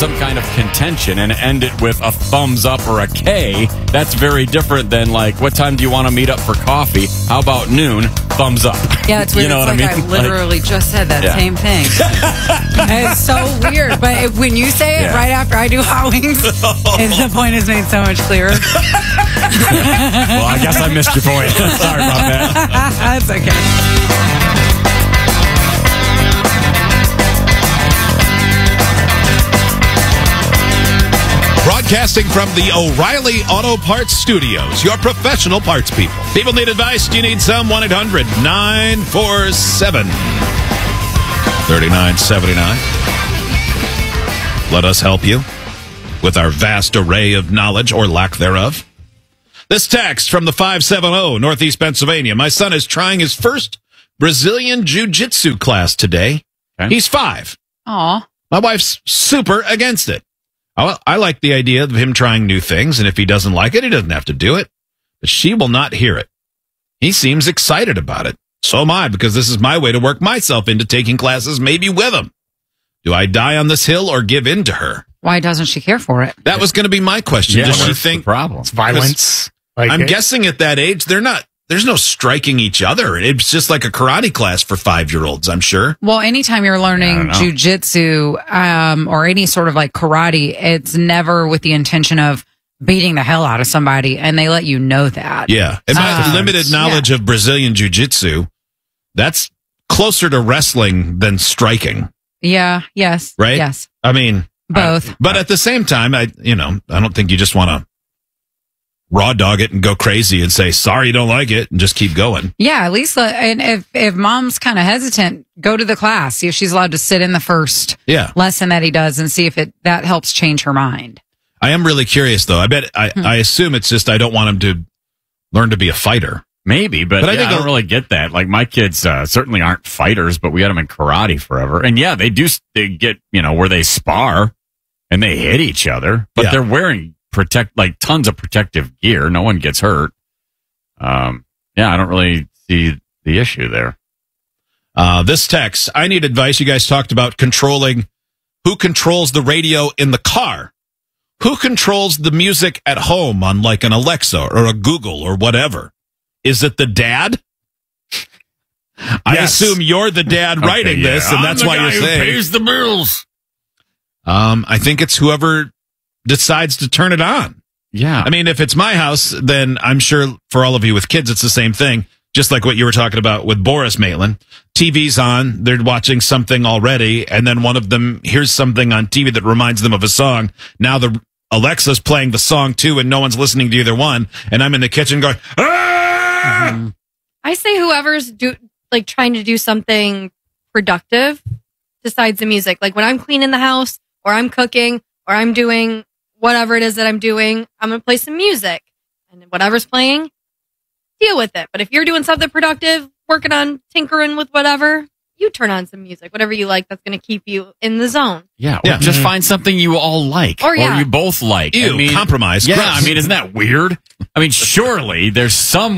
some kind of contention and end it with a thumbs up or a K, that's very different than like, what time do you want to meet up for coffee? How about noon? Thumbs up. Yeah, it's weird. You know it's what like I mean? literally just said that same thing. It's so weird. But when you say it right after I do hot wings, the point is made so much clearer. Well, I guess I missed your point. Sorry about that. That's okay. Broadcasting from the O'Reilly Auto Parts Studios, your professional parts people. People need advice. Do you need some? 1-800-947-3979. Let us help you with our vast array of knowledge or lack thereof. This text from the 570, Northeast Pennsylvania. My son is trying his first Brazilian Jiu-Jitsu class today. Okay. He's 5. Aw. My wife's super against it. I like the idea of him trying new things, and if he doesn't like it, he doesn't have to do it. But she will not hear it. He seems excited about it. So am I, because this is my way to work myself into taking classes maybe with him. Do I die on this hill or give in to her? Why doesn't she care for it? That was going to be my question. Yeah, Does she think problem? It's violence. I'm guessing at that age, there's no striking each other. It's just like a karate class for 5-year-olds, I'm sure. Well, anytime you're learning jujitsu or any sort of like karate, it's never with the intention of beating the hell out of somebody, and they let you know that. Yeah. And my limited knowledge of Brazilian jiu-jitsu, that's closer to wrestling than striking. Yeah, yes. Right? Yes. I mean, both. But at the same time, I don't think you just want to raw dog it and go crazy and say, sorry, you don't like it, and just keep going. Yeah, at least, and if mom's kind of hesitant, go to the class. See if she's allowed to sit in the first lesson that he does and see if that helps change her mind. I am really curious, though. I assume it's just I don't want him to learn to be a fighter. Maybe, but I don't really get that. Like, my kids certainly aren't fighters, but we had them in karate forever. And yeah, they get, where they spar and they hit each other, but they're wearing tons of protective gear. No one gets hurt. I don't really see the issue there. This text, I need advice. You guys talked about who controls the radio in the car. Who controls the music at home on like an Alexa or a Google or whatever? Is it the dad? I assume you're the dad writing this, and that's why you're saying. Who pays the bills? I think it's whoever decides to turn it on. Yeah. I mean, if it's my house, then I'm sure for all of you with kids, it's the same thing. Just like what you were talking about with Boris Maitland. TV's on, they're watching something already, and then one of them hears something on TV that reminds them of a song. Now the Alexa's playing the song too, and no one's listening to either one, and I'm in the kitchen going, ah! Mm-hmm. I say whoever's trying to do something productive decides the music. Like when I'm cleaning the house, or I'm cooking, or I'm doing whatever it is that I'm doing, I'm going to play some music. And whatever's playing, deal with it. But if you're doing something productive, working on tinkering with whatever, you turn on some music, whatever you like, that's going to keep you in the zone. Yeah, or just find something you all like, or you both like. Compromise. Yeah, gross. I mean, isn't that weird? I mean, surely there's some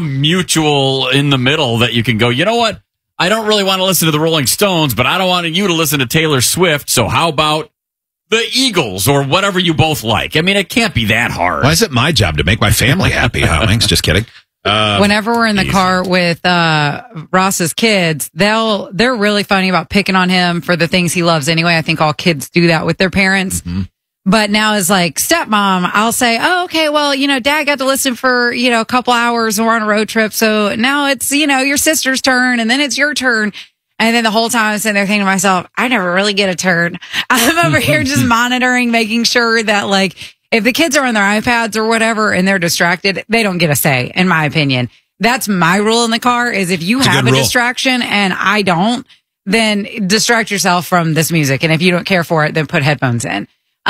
mutual in the middle that you can go, you know what? I don't really want to listen to the Rolling Stones, but I don't want you to listen to Taylor Swift, so how about the Eagles or whatever you both like? I mean, it can't be that hard. Why is it my job to make my family happy, Hollings? Just kidding. Whenever we're in the car with Ross's kids, they're really funny about picking on him for the things he loves anyway. I think all kids do that with their parents. Mm-hmm. But now as like stepmom, I'll say, oh, okay, well, dad got to listen for, a couple hours and we're on a road trip. So now it's, your sister's turn and then it's your turn. And then the whole time I'm sitting there thinking to myself, I never really get a turn. I'm over here just monitoring, making sure that like, if the kids are on their iPads or whatever and they're distracted, they don't get a say, in my opinion. That's my rule in the car is if you have a distraction and I don't, then distract yourself from this music. And if you don't care for it, then put headphones in.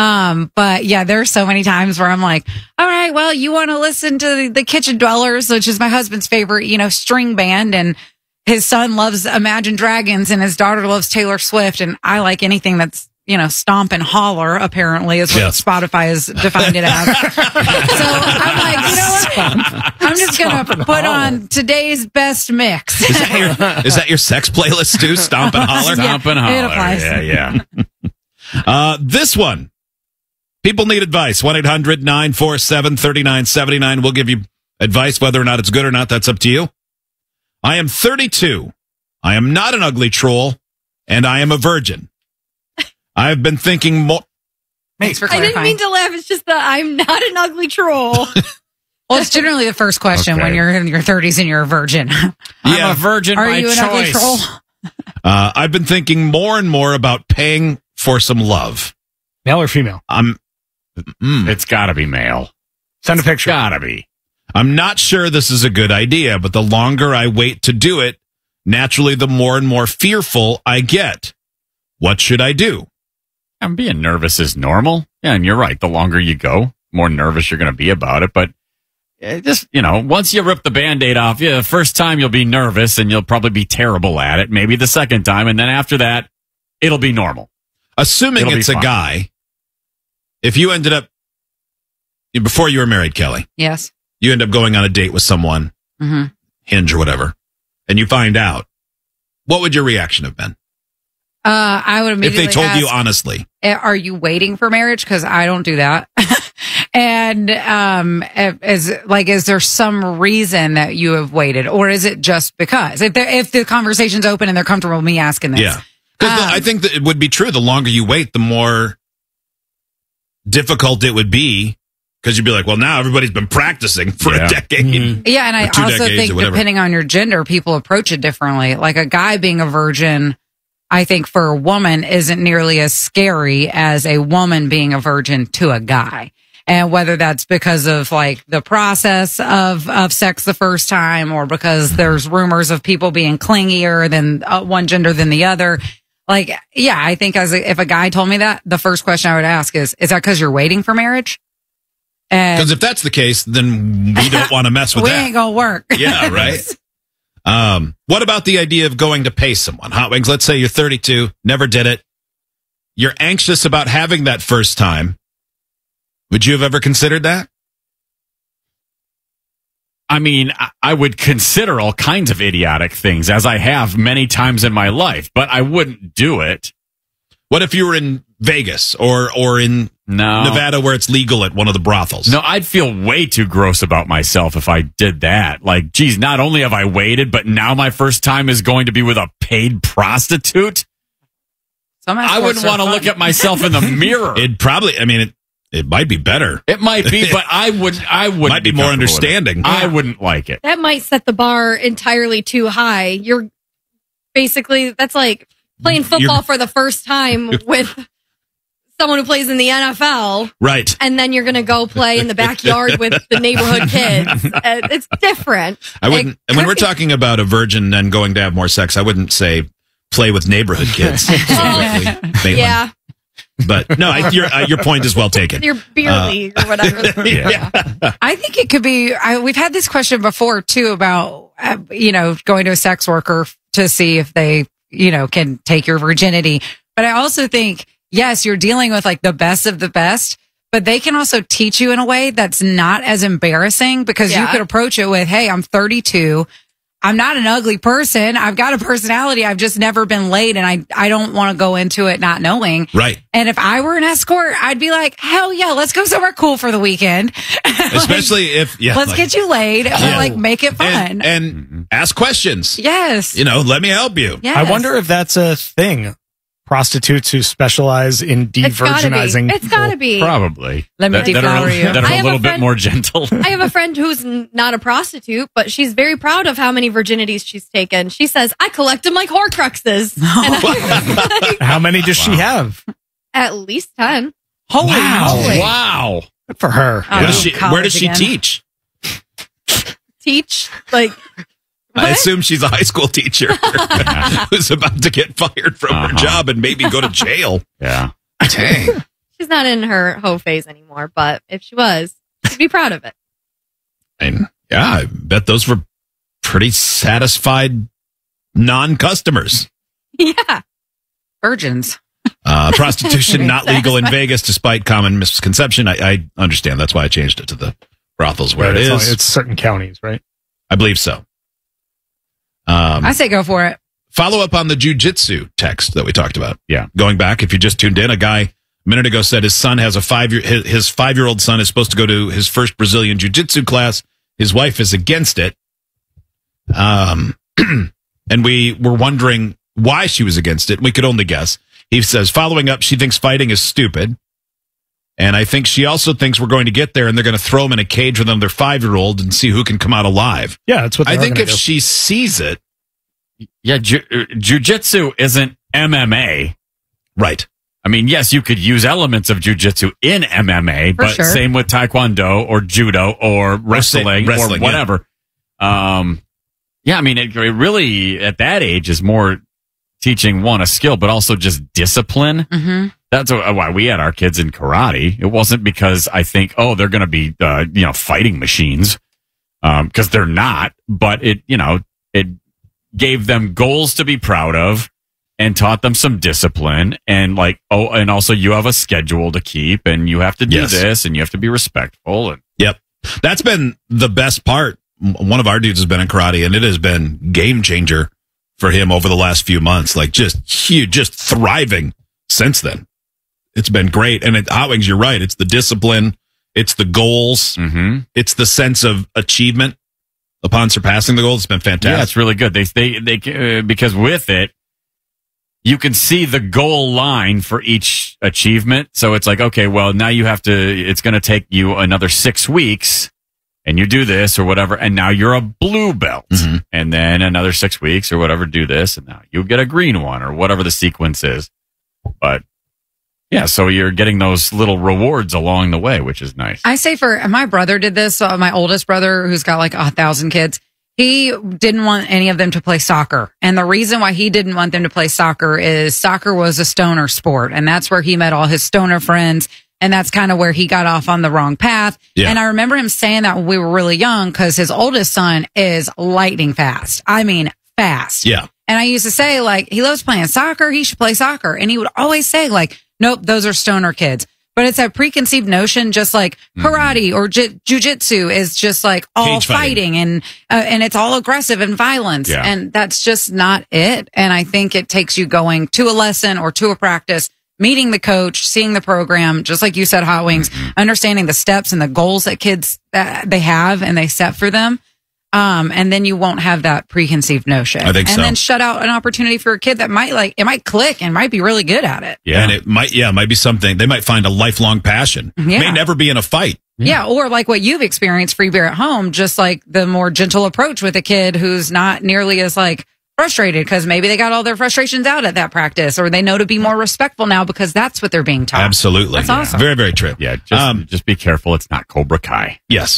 But yeah, there's so many times where I'm like, all right, well, you want to listen to the Kitchen Dwellers, which is my husband's favorite, string band. And his son loves Imagine Dragons and his daughter loves Taylor Swift. And I like anything that's, stomp and holler, apparently, is what Spotify has defined it as. So I'm like, what? I'm just going to put on today's best mix. Is that your sex playlist, too? Stomp and holler? Stomp and holler. It applies. Yeah. This one. People need advice. 1-800-947-3979. We'll give you advice. Whether or not it's good or not, that's up to you. I am 32. I am not an ugly troll, and I am a virgin. I've been thinking more. Thanks for I didn't clarifying. mean to laugh. It's just that I'm not an ugly troll. Well, it's generally the first question when you're in your 30s and you're a virgin. I'm a virgin Are by you an ugly troll? choice. I've been thinking more and more about paying for some love. Male or female? It's got to be male. Send a picture. Got to be. I'm not sure this is a good idea, but the longer I wait to do it, naturally, the more and more fearful I get. What should I do? I'm being nervous is normal. Yeah, and you're right. The longer you go, more nervous you're going to be about it. But just, once you rip the Band-Aid off, the first time you'll be nervous and you'll probably be terrible at it. Maybe the second time. And then after that, it'll be normal. Assuming it's a guy, if you ended up, before you were married, Kelly, Yes. you end up going on a date with someone, Hinge or whatever, and you find out, what would your reaction have been? I would If immediately they told you ask, honestly. are you waiting for marriage? Because I don't do that. And is there some reason that you have waited, or is it just because? If the conversation's open and they're comfortable with me asking this, Yeah. Because I think that it would be true. The longer you wait, the more difficult it would be. Because you'd be like, well, now everybody's been practicing for a decade. Yeah, and I or 2 also decades think or whatever. depending on your gender, people approach it differently. Like a guy being a virgin, I think for a woman isn't nearly as scary as a woman being a virgin to a guy. And whether that's because of like the process of sex the first time, or because there's rumors of people being clingier than one gender than the other. Like, yeah, I think if a guy told me that, the first question I would ask is that because you're waiting for marriage? Because if that's the case, then we don't want to mess with we that. ain't gonna work. Yeah, right. What about the idea of going to pay someone? Hot Wings, let's say you're 32, never did it. You're anxious about having that first time. Would you have ever considered that? I mean, I would consider all kinds of idiotic things, as I have many times in my life, but I wouldn't do it. What if you were in Vegas or in Nevada where it's legal at one of the brothels? No, I'd feel way too gross about myself if I did that. Like, geez, not only have I waited, but now my first time is going to be with a paid prostitute. I wouldn't want to look at myself in the mirror. It'd probably, it might be better. It might be, but I wouldn't might be more understanding. I wouldn't like it. That might set the bar entirely too high. You're basically, that's like playing football for the first time with someone who plays in the NFL. Right. And then you're going to go play in the backyard with the neighborhood kids. It's different. I wouldn't, and when we're talking about a virgin and going to have more sex, I wouldn't say play with neighborhood kids. Yeah. But no, your point is well taken. Your beer league or whatever. Yeah. I think it could be. We've had this question before too about going to a sex worker to see if they can take your virginity. But I also think yes, you're dealing with like the best of the best, but they can also teach you in a way that's not as embarrassing because you could approach it with, "Hey, I'm 32. I'm not an ugly person. I've got a personality. I've just never been laid, and I don't want to go into it not knowing." Right. And if I were an escort, I'd be like, "Hell yeah, let's go somewhere cool for the weekend." Especially if let's get you laid, or make it fun and ask questions. Yes. Let me help you. Yes. I wonder if that's a thing. Prostitutes who specialize in de-virginizing. It's gotta be. Probably. Let me deflower you. That are a little bit more gentle. I have a friend who's not a prostitute, but she's very proud of how many virginities she's taken. She says, "I collect them like Horcruxes." How many does she have? At least 10. Holy moly. Wow. Good for her. Where does she teach? Teach? Like... I assume she's a high school teacher who's about to get fired from her job and maybe go to jail. Yeah. Dang. She's not in her hoe phase anymore, but if she was, she'd be proud of it. And yeah, I bet those were pretty satisfied non-customers. Yeah. Virgins. Prostitution not legal in Vegas despite common misconception. I understand. That's why I changed it to the brothels where it is. It's certain counties, right? I believe so. I say go for it. Follow up on the jujitsu text that we talked about. Yeah. Going back, if you just tuned in, a guy a minute ago said his son has his 5-year-old son is supposed to go to his first Brazilian jiu-jitsu class. His wife is against it. And we were wondering why she was against it. We could only guess. He says, following up, she thinks fighting is stupid. And I think she also thinks we're going to get there and they're going to throw him in a cage with another 5-year-old and see who can come out alive. Yeah, that's what I think if she sees it. Yeah, jiu-jitsu isn't MMA. Right. I mean, yes, you could use elements of jiu-jitsu in MMA, but sure. same with taekwondo or judo or wrestling or whatever. Yeah, I mean, it really, at that age, is more teaching, one, a skill, but also just discipline. Mm-hmm. That's why we had our kids in karate. It wasn't because I think, they're going to be, fighting machines, because they're not, but it gave them goals to be proud of and taught them some discipline and and also you have a schedule to keep and you have to do this and you have to be respectful. And yep. That's been the best part. One of our dudes has been in karate and it has been game changer for him over the last few months. Like just huge, just thriving since then. It's been great. And at Hot Wings, you're right. It's the discipline. It's the goals. Mm-hmm. It's the sense of achievement upon surpassing the goal. It's been fantastic. Yeah, it's really good. They because with it, you can see the goal line for each achievement. So it's like, okay, well, now it's going to take you another 6 weeks and you do this or whatever. And now you're a blue belt and then another 6 weeks or whatever, do this. And now you get a green one or whatever the sequence is. But yeah, so you're getting those little rewards along the way, which is nice. I say my brother did this. My oldest brother, who's got like 1,000 kids, he didn't want any of them to play soccer. And the reason why he didn't want them to play soccer is soccer was a stoner sport. And that's where he met all his stoner friends. And that's kind of where he got off on the wrong path. Yeah. And I remember him saying that when we were really young because his oldest son is lightning fast. I mean, fast. Yeah. And I used to say, like, he loves playing soccer. He should play soccer. And he would always say, like, nope, those are stoner kids. But it's a preconceived notion, just like karate or jujitsu is just like all fighting and it's all aggressive and violence. Yeah. And that's just not it. And I think it takes you going to a lesson or to a practice, meeting the coach, seeing the program, just like you said, Hot Wings, understanding the steps and the goals that kids they have and they set for them. And then you won't have that preconceived notion. I think so. And then shut out an opportunity for a kid that might click and might be really good at it. Yeah. And it might be something, they might find a lifelong passion. Yeah. May never be in a fight. Yeah. Or like what you've experienced, Free Beer at Home, just like the more gentle approach with a kid who's not nearly as like frustrated because maybe they got all their frustrations out at that practice or they know to be more respectful now because that's what they're being taught. Absolutely. That's awesome. Very, very true. Yeah. Just be careful. It's not Cobra Kai. Yes.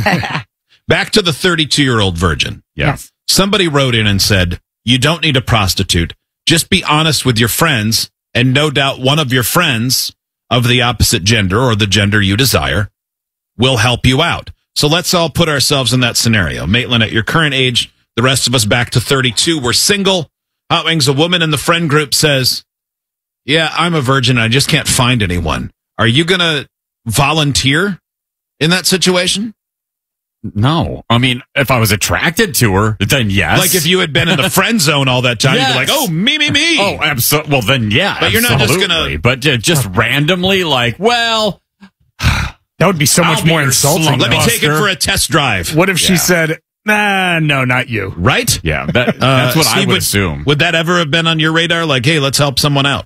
Back to the 32-year-old virgin. Yeah. Yes. Somebody wrote in and said, you don't need a prostitute. Just be honest with your friends, and no doubt one of your friends of the opposite gender or the gender you desire will help you out. So let's all put ourselves in that scenario. Maitland, at your current age, the rest of us back to 32, we're single. Hot Wings, a woman in the friend group says, yeah, I'm a virgin. I just can't find anyone. Are you going to volunteer in that situation? No. I mean, if I was attracted to her, then yes. Like if you had been in a friend zone all that time, yes. You'd be like, oh, me. Oh, absolutely. Well, then, yeah. But you're not just going to... But just randomly, like, well... That would be so much more insulting. Let me take it for a test drive. What if she said, nah, no, not you? Right? Yeah, that's what I would assume. Would that ever have been on your radar? Like, hey, let's help someone out.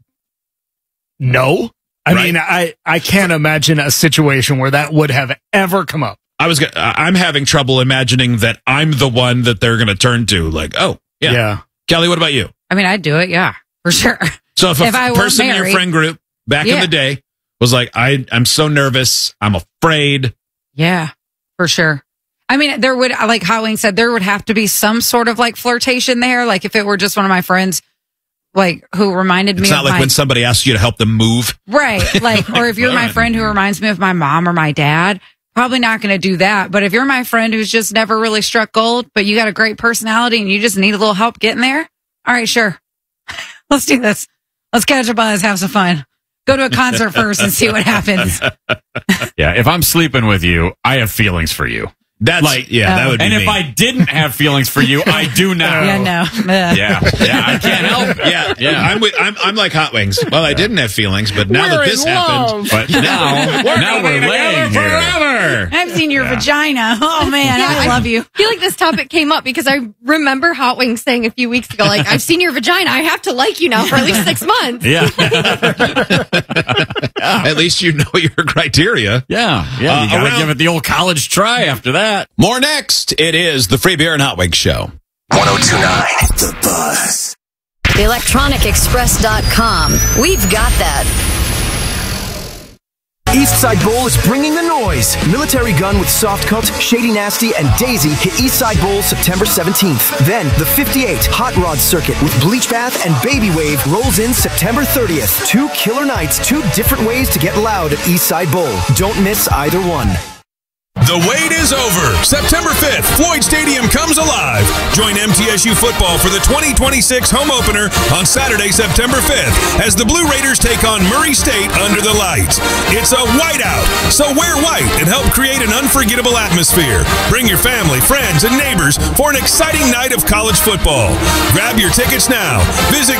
No. I mean, I can't imagine a situation where that would have ever come up. I'm having trouble imagining that I'm the one that they're going to turn to. Like, oh, yeah. Kelly, what about you? I mean, I'd do it. Yeah, for sure. So if a person in your friend group back in the day was like, I'm so nervous, I'm afraid. Yeah, for sure. I mean, there would, like Hot Wing said, there would have to be some sort of like flirtation there. Like if it were just one of my friends, like who reminded me of It's not like when somebody asks you to help them move. Right. Like, or if you're my friend who reminds me of my mom or my dad, probably not going to do that. But if you're my friend who's just never really struck gold, but you got a great personality and you just need a little help getting there. All right, sure. Let's do this. Let's catch a buzz, have some fun. Go to a concert first and see what happens. Yeah. If I'm sleeping with you, I have feelings for you. That would be And me. if I didn't have feelings for you, I do now. Yeah, no. Yeah, I can't help it. Yeah. I'm like Hot Wings. Well, I didn't have feelings, but now that this happened, But now we're laying here. forever. I've seen your vagina. Oh, man, I love you. I feel like this topic came up because I remember Hot Wings saying a few weeks ago, like, I've seen your vagina. I have to like you now for at least 6 months. Yeah. At least you know your criteria. Yeah. You gotta give it the old college try after that. More next. It is the Free Beer and Hot Wings Show. 102.9 The Buzz. ElectronicExpress.com. We've got that. Eastside Bowl is bringing the noise. Military Gun with Soft Cut, Shady Nasty, and Daisy hit Eastside Bowl September 17th. Then, the 58 Hot Rod Circuit with Bleach Bath and Baby Wave rolls in September 30th. 2 killer nights, 2 different ways to get loud at Eastside Bowl. Don't miss either one. The wait is over. September 5th, Floyd Stadium comes alive. Join MTSU football for the 2026 home opener on Saturday, September 5th, as the Blue Raiders take on Murray State under the lights. It's a whiteout, so wear white and help create an unforgettable atmosphere. Bring your family, friends, and neighbors for an exciting night of college football. Grab your tickets now. Visit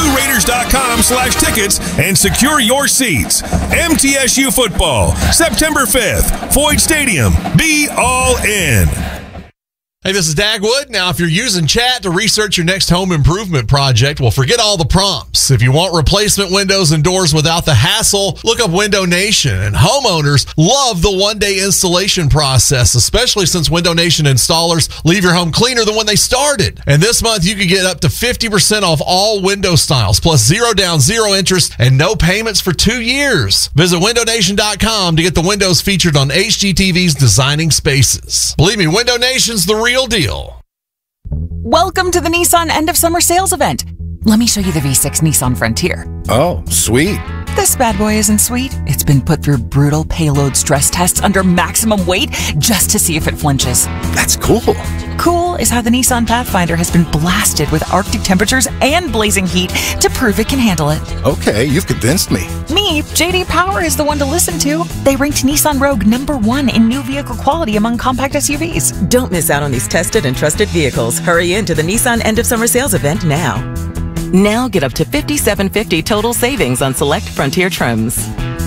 GoBlueRaiders.com/tickets and secure your seats. MTSU football, September 5th, Floyd Stadium. Be all in. Hey, this is Dagwood. Now, if you're using chat to research your next home improvement project, well, forget all the prompts. If you want replacement windows and doors without the hassle, look up Window Nation. And homeowners love the one-day installation process, especially since Window Nation installers leave your home cleaner than when they started. And this month, you can get up to 50% off all window styles, plus 0 down, 0 interest, and no payments for 2 years. Visit WindowNation.com to get the windows featured on HGTV's Designing Spaces. Believe me, Window Nation's the real deal. Welcome to the Nissan End of Summer Sales Event. Let me show you the V6 Nissan Frontier. Oh, sweet. This bad boy isn't sweet. It's been put through brutal payload stress tests under maximum weight just to see if it flinches. That's cool. Cool is how the Nissan Pathfinder has been blasted with Arctic temperatures and blazing heat to prove it can handle it. Okay, you've convinced me. Me, JD Power is the one to listen to. They ranked Nissan Rogue #1 in new vehicle quality among compact SUVs. Don't miss out on these tested and trusted vehicles. Hurry into the Nissan End of Summer Sales Event now. Now get up to $5,750 total savings on select Frontier trims.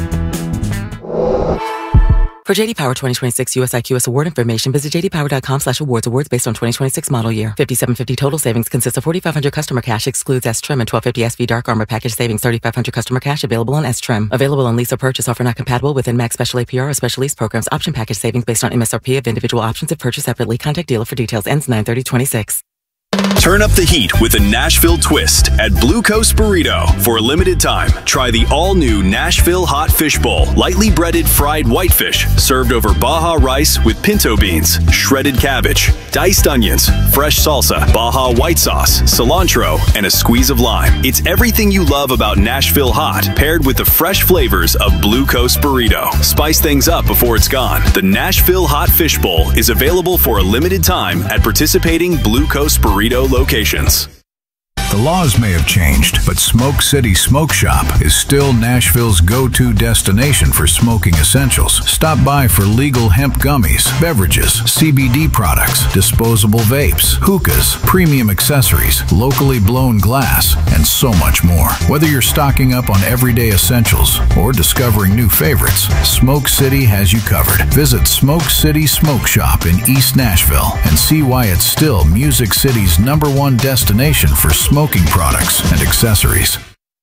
For JD Power 2026 US IQS award information, visit jdpower.com/awards. Awards based on 2026 model year. $5,750 total savings consists of $4,500 customer cash, excludes S trim, and $1,250 SV Dark Armor package savings. $3,500 customer cash available on S trim. Available on lease or purchase. Offer not compatible with NMAX special APR or special lease programs. Option package savings based on MSRP of individual options if purchased separately. Contact dealer for details. Ends 9/30/26. Turn up the heat with a Nashville twist at Blue Coast Burrito. For a limited time, try the all-new Nashville Hot Fish Bowl. Lightly breaded fried whitefish, served over Baja rice with pinto beans, shredded cabbage, diced onions, fresh salsa, Baja white sauce, cilantro, and a squeeze of lime. It's everything you love about Nashville Hot, paired with the fresh flavors of Blue Coast Burrito. Spice things up before it's gone. The Nashville Hot Fish Bowl is available for a limited time at participating Blue Coast Burrito locations. The laws may have changed, but Smoke City Smoke Shop is still Nashville's go-to destination for smoking essentials. Stop by for legal hemp gummies, beverages, CBD products, disposable vapes, hookahs, premium accessories, locally blown glass, and so much more. Whether you're stocking up on everyday essentials or discovering new favorites, Smoke City has you covered. Visit Smoke City Smoke Shop in East Nashville and see why it's still Music City's #1 destination for smoking products and accessories.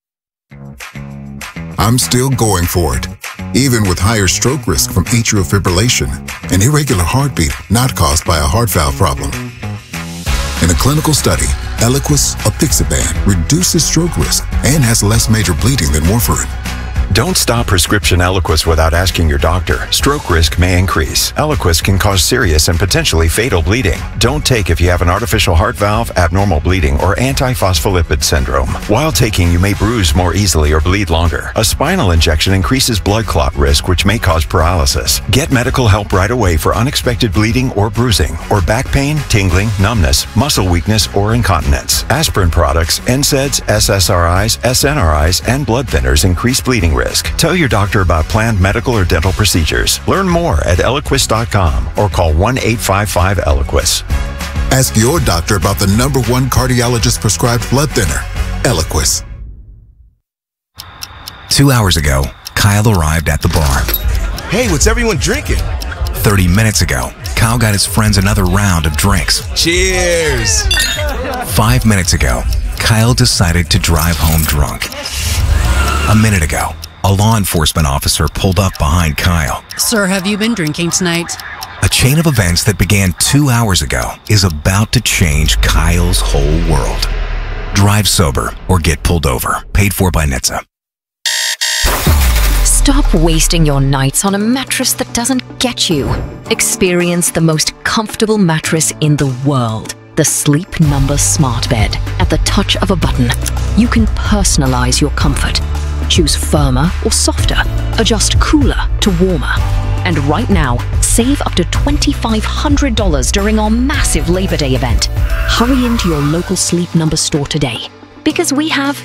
I'm still going for it, even with higher stroke risk from atrial fibrillation, an irregular heartbeat not caused by a heart valve problem. In a clinical study, Eliquis apixaban reduces stroke risk and has less major bleeding than warfarin. Don't stop prescription Eliquis without asking your doctor. Stroke risk may increase. Eliquis can cause serious and potentially fatal bleeding. Don't take if you have an artificial heart valve, abnormal bleeding, or antiphospholipid syndrome. While taking, you may bruise more easily or bleed longer. A spinal injection increases blood clot risk, which may cause paralysis. Get medical help right away for unexpected bleeding or bruising, or back pain, tingling, numbness, muscle weakness, or incontinence. Aspirin products, NSAIDs, SSRIs, SNRIs, and blood thinners increase bleeding risk. risk. Tell your doctor about planned medical or dental procedures. Learn more at Eliquis.com or call 1-855-ELIQUIS. Ask your doctor about the #1 cardiologist prescribed blood thinner, Eliquis. 2 hours ago, Kyle arrived at the bar. Hey, what's everyone drinking? 30 minutes ago, Kyle got his friends another round of drinks. Cheers! 5 minutes ago, Kyle decided to drive home drunk. A minute ago, a law enforcement officer pulled up behind Kyle. Sir, have you been drinking tonight? A chain of events that began 2 hours ago is about to change Kyle's whole world. Drive sober or get pulled over. Paid for by NHTSA. Stop wasting your nights on a mattress that doesn't get you. Experience the most comfortable mattress in the world. The Sleep Number Smart Bed. At the touch of a button, you can personalize your comfort. Choose firmer or softer. Adjust cooler to warmer. And right now, save up to $2,500 during our massive Labor Day event. Hurry into your local Sleep Number store today, because we have